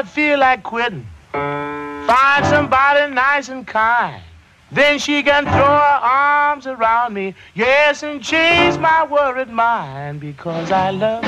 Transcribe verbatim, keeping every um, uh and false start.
feel like quitting, find somebody nice and kind. Then she can throw her arms around me, yes, and change my worried mind, because I love